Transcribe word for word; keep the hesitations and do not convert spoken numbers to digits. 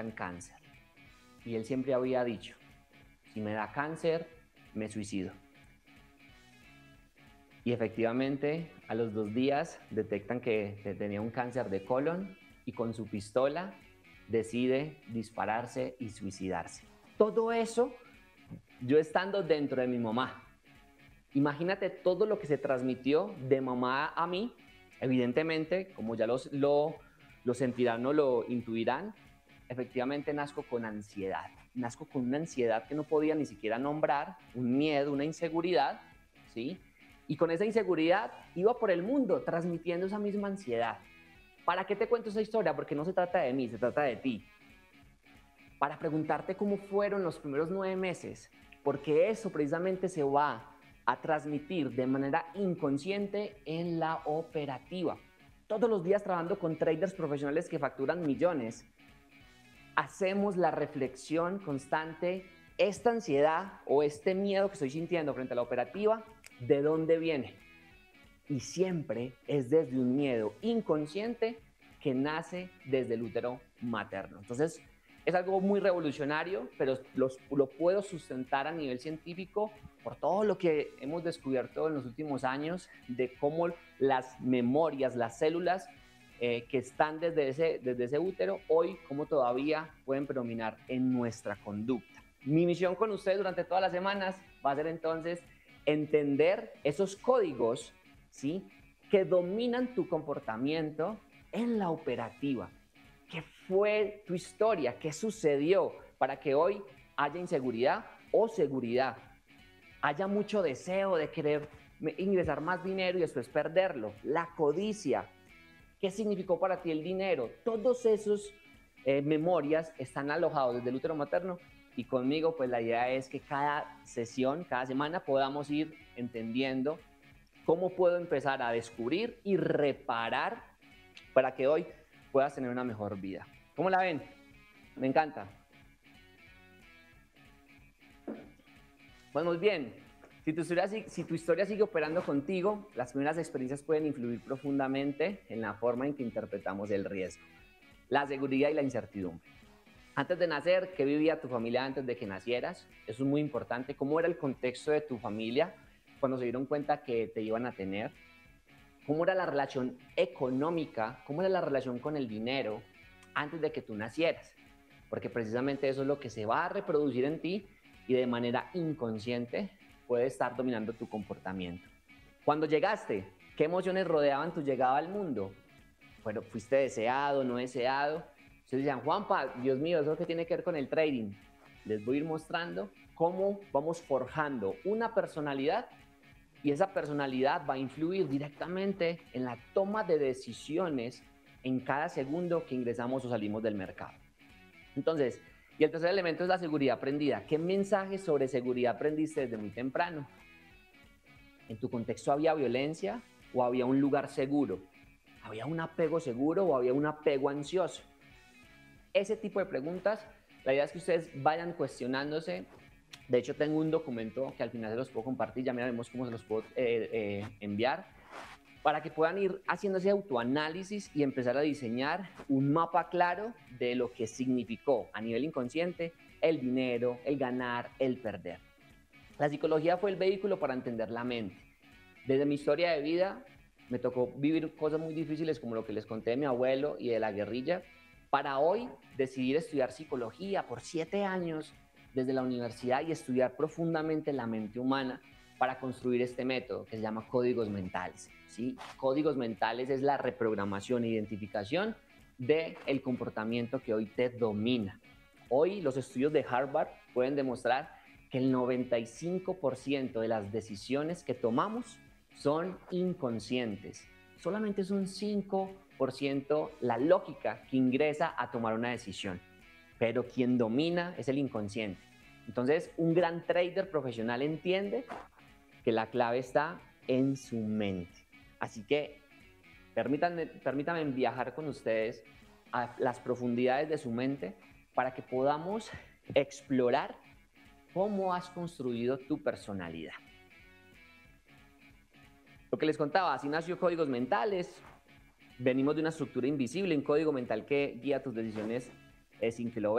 dan cáncer. Y él siempre había dicho, si me da cáncer, me suicido. Y efectivamente, a los dos días detectan que tenía un cáncer de colon y con su pistola decide dispararse y suicidarse. Todo eso yo estando dentro de mi mamá. Imagínate todo lo que se transmitió de mamá a mí. Evidentemente, como ya los, lo, lo sentirán o lo intuirán, efectivamente nazco con ansiedad. Nazco con una ansiedad que no podía ni siquiera nombrar, un miedo, una inseguridad, ¿sí? Y con esa inseguridad iba por el mundo transmitiendo esa misma ansiedad. ¿Para qué te cuento esa historia? Porque no se trata de mí, se trata de ti. Para preguntarte cómo fueron los primeros nueve meses, porque eso precisamente se va a transmitir de manera inconsciente en la operativa. Todos los días trabajando con traders profesionales que facturan millones, hacemos la reflexión constante, esta ansiedad o este miedo que estoy sintiendo frente a la operativa, ¿de dónde viene? Y siempre es desde un miedo inconsciente que nace desde el útero materno. Entonces, es algo muy revolucionario, pero los, lo puedo sustentar a nivel científico por todo lo que hemos descubierto en los últimos años de cómo las memorias, las células eh, que están desde ese, desde ese útero, hoy como todavía pueden predominar en nuestra conducta. Mi misión con ustedes durante todas las semanas va a ser entonces entender esos códigos, ¿sí?, que dominan tu comportamiento en la operativa. ¿Qué fue tu historia? ¿Qué sucedió para que hoy haya inseguridad o seguridad? Haya mucho deseo de querer ingresar más dinero y después perderlo. La codicia. ¿Qué significó para ti el dinero? Todos esos eh, memorias están alojados desde el útero materno y conmigo pues la idea es que cada sesión, cada semana podamos ir entendiendo cómo puedo empezar a descubrir y reparar para que hoy puedas tener una mejor vida. ¿Cómo la ven? Me encanta. Vamos bien. Si tu, historia, si tu historia sigue operando contigo, las primeras experiencias pueden influir profundamente en la forma en que interpretamos el riesgo, la seguridad y la incertidumbre. Antes de nacer, ¿qué vivía tu familia antes de que nacieras? Eso es muy importante. ¿Cómo era el contexto de tu familia cuando se dieron cuenta que te iban a tener? ¿Cómo era la relación económica? ¿Cómo era la relación con el dinero antes de que tú nacieras? Porque precisamente eso es lo que se va a reproducir en ti y de manera inconsciente puede estar dominando tu comportamiento. Cuando llegaste, ¿qué emociones rodeaban tu llegada al mundo? Bueno, ¿fuiste deseado, no deseado? Ustedes decían, Juanpa, Dios mío, ¿eso qué tiene que ver con el trading? Les voy a ir mostrando cómo vamos forjando una personalidad y esa personalidad va a influir directamente en la toma de decisiones en cada segundo que ingresamos o salimos del mercado. Entonces, y el tercer elemento es la seguridad aprendida. ¿Qué mensaje sobre seguridad aprendiste desde muy temprano? ¿En tu contexto había violencia o había un lugar seguro? ¿Había un apego seguro o había un apego ansioso? Ese tipo de preguntas, la idea es que ustedes vayan cuestionándose. De hecho, tengo un documento que al final se los puedo compartir, ya miraremos cómo se los puedo eh, eh, enviar, para que puedan ir haciendo ese autoanálisis y empezar a diseñar un mapa claro de lo que significó a nivel inconsciente el dinero, el ganar, el perder. La psicología fue el vehículo para entender la mente. Desde mi historia de vida me tocó vivir cosas muy difíciles como lo que les conté de mi abuelo y de la guerrilla, para hoy decidir estudiar psicología por siete años desde la universidad y estudiar profundamente la mente humana para construir este método que se llama códigos mentales, ¿sí? Códigos mentales es la reprogramación e identificación del comportamiento que hoy te domina. Hoy los estudios de Harvard pueden demostrar que el noventa y cinco por ciento de las decisiones que tomamos son inconscientes. Solamente es un cinco por ciento la lógica que ingresa a tomar una decisión, pero quien domina es el inconsciente. Entonces, un gran trader profesional entiende que la clave está en su mente. Así que permítanme, permítanme viajar con ustedes a las profundidades de su mente para que podamos explorar cómo has construido tu personalidad. Lo que les contaba, así nació Códigos Mentales. Venimos de una estructura invisible, un código mental que guía tus decisiones eh, sin que lo veas.